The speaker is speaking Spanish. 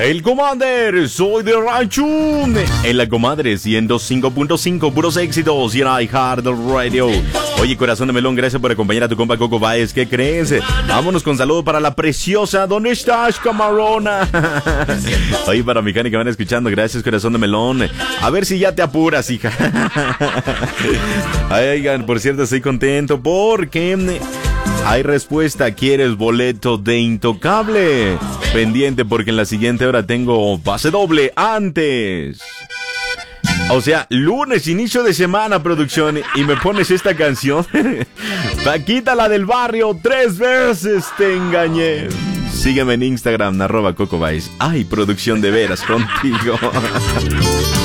El Commander, soy de Rancho. En la Comadre 105.5, puros éxitos y en iHeart Radio. Oye, corazón de melón, gracias por acompañar a tu compa Coco Baez. ¿Qué crees? Vámonos con saludo para la preciosa. ¿Dónde estás, camarona? Oye, para mi Cani que van escuchando, gracias, corazón de melón. A ver si ya te apuras, hija. Oigan, por cierto, estoy contento porque hay respuesta. ¿Quieres boleto de Intocable? Pendiente porque en la siguiente hora tengo pase doble antes. O sea, lunes, inicio de semana, producción. Y me pones esta canción. Paquita, la del barrio, 3 veces te engañé. Sígueme en Instagram, @CocoBaez. Ay, producción de veras contigo.